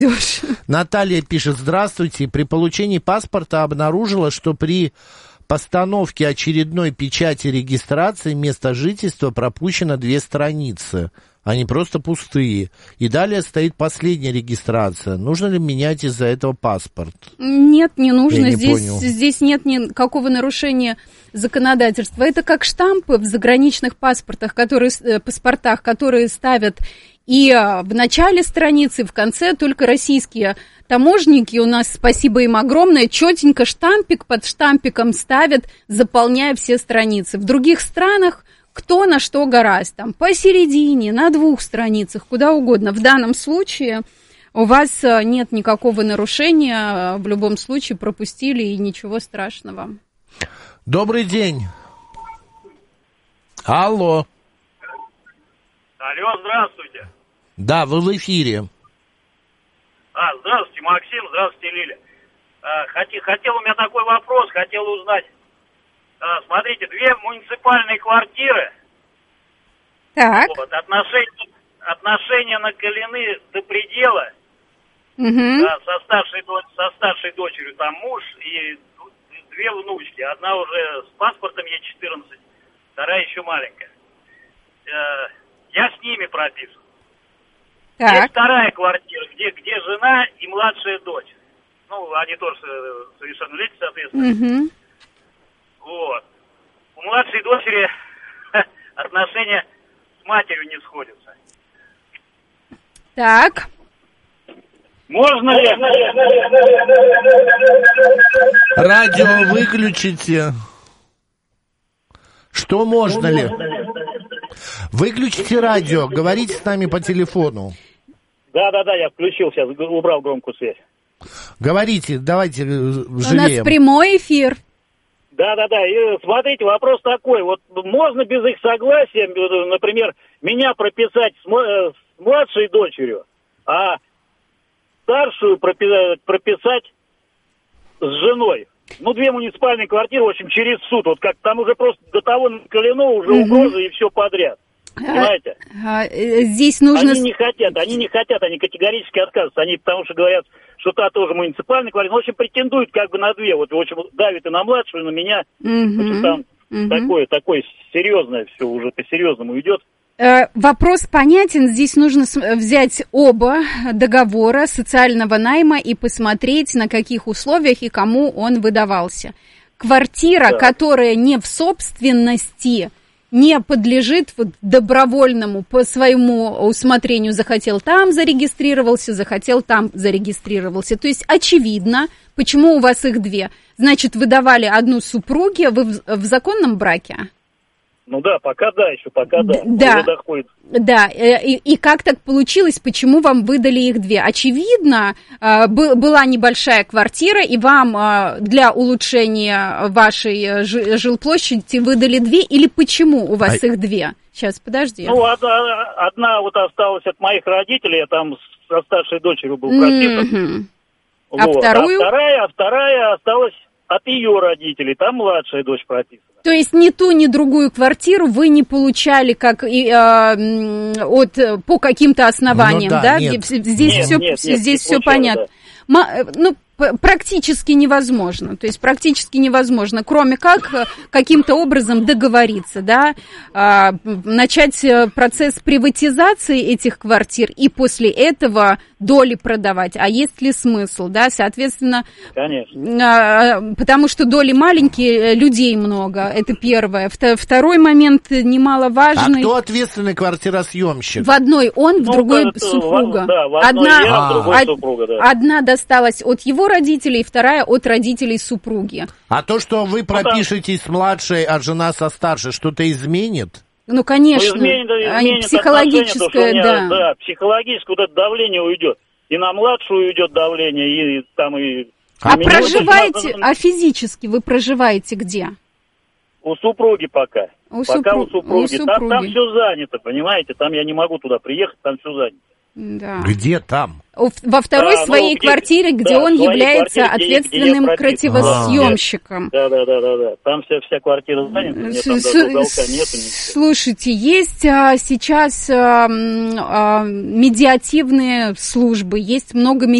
Наталья пишет: здравствуйте. При получении паспорта обнаружила, что при постановке очередной печати регистрации место жительства пропущено 2 страницы. Они просто пустые. И далее стоит последняя регистрация. Нужно ли менять из-за этого паспорт? Нет, не нужно. Я не понял. Здесь нет никакого нарушения законодательства. Это как штампы в заграничных паспортах, паспортах, которые ставят и в начале страницы, и в конце. Только российские таможенники, у нас, спасибо им огромное, четенько штампик под штампиком ставят, заполняя все страницы. В других странах кто на что горазд, там посередине, на 2 страницах, куда угодно. В данном случае у вас нет никакого нарушения, в любом случае пропустили, и ничего страшного. Добрый день. Алло. Алло, здравствуйте. Да, вы в эфире. Здравствуйте, Максим, здравствуйте, Лиля. Хотел, у меня такой вопрос, хотел узнать. Смотрите, 2 муниципальные квартиры. Так. Вот, отношения накалены до предела. Угу. Да, со старшей дочерью там муж и 2 внучки. Одна уже с паспортом, ей 14, вторая еще маленькая. Я с ними прописан. Так. Есть вторая квартира, где жена и младшая дочь. Ну, они тоже совершеннолетние, соответственно. Угу. Вот. У младшей дочери отношения с матерью не сходятся. Так. Можно ли? Радио выключите. Что можно ли? Выключите радио, говорите с нами по телефону. Да, я включил сейчас, убрал громкую связь. Говорите, давайте У нас жалеем. прямой эфир. Да. И смотрите, вопрос такой. Вот можно без их согласия, например, меня прописать с младшей дочерью, а старшую прописать с женой. 2 муниципальные квартиры, в общем, через суд. Вот как там уже просто до того накалено, уже угрозы и все подряд. Понимаете? Здесь нужно... Они не хотят, они категорически отказываются. Они потому что говорят, что та тоже муниципальная квартира. В общем, претендуют как бы на 2. Вот, в общем, давит и на младшую, и на меня. В общем, там такое серьезное все, уже по-серьезному идет. Вопрос понятен. Здесь нужно взять оба договора социального найма и посмотреть, на каких условиях и кому он выдавался. Квартира, которая не в собственности, не подлежит добровольному, по своему усмотрению, захотел там зарегистрировался, захотел там зарегистрировался. То есть очевидно, почему у вас их 2. Значит, выдавали одну супруге, вы в законном браке? Пока да. Да, да. И как так получилось, почему вам выдали их 2? Очевидно, была небольшая квартира, и вам для улучшения вашей жилплощади выдали 2, или почему у вас их 2? Сейчас, подожди. Одна вот осталась от моих родителей, я там со старшей дочерью был прописан. А вторую? А вторая осталась от ее родителей, там младшая дочь прописана. То есть ни ту, ни другую квартиру вы не получали по каким-то основаниям, да? Нет. Здесь все понятно. Практически невозможно. То есть практически невозможно, кроме как каким-то образом договориться, да, начать процесс приватизации этих квартир и после этого доли продавать. А есть ли смысл, да, соответственно... Конечно. Потому что доли маленькие, людей много, это первое. Второй момент немаловажный. А кто ответственный квартиросъемщик? В одной он, в другой супруга. В одной я, в другой супруга, да. Одна досталась от его родителей, вторая от родителей супруги. А то, что вы пропишетесь с младшей, а жена со старшей, что-то изменит? Конечно. Изменит психологическое, меня, да, психологическое вот это давление уйдет. И на младшую уйдет давление, и там и... А проживаете, а физически вы проживаете где? У супруги пока. У супруги. Там все занято, понимаете? Там я не могу туда приехать, там все занято. Да. Где там? Во второй своей квартире, где он является ответственным кративосъемщиком. Да. Там вся квартира занята, у меня там даже уголка нету. Слушайте, есть сейчас медиативные службы, есть много